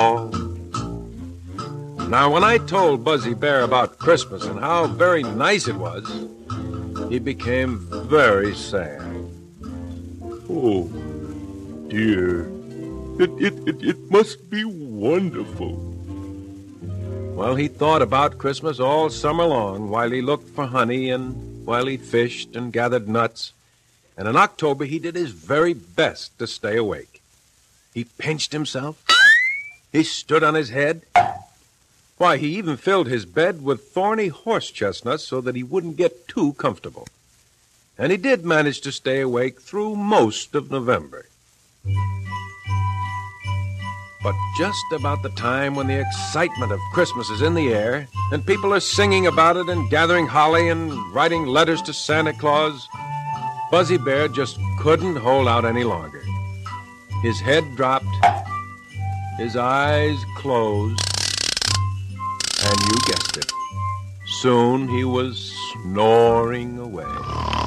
Now, when I told Buzzy Bear about Christmas and how very nice it was, he became very sad. Oh, dear. It must be wonderful. Well, he thought about Christmas all summer long while he looked for honey and while he fished and gathered nuts. And in October, he did his very best to stay awake. He pinched himself. He stood on his head. Why, he even filled his bed with thorny horse chestnuts so that he wouldn't get too comfortable. And he did manage to stay awake through most of November. But just about the time when the excitement of Christmas is in the air, and people are singing about it and gathering holly and writing letters to Santa Claus, Buzzy Bear just couldn't hold out any longer. His head dropped, his eyes closed, and you guessed it, soon he was snoring away.